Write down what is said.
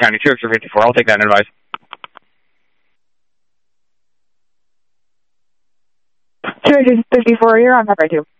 County, 2 extra 54. I'll take that and advise. 254, you're on Pepper 2.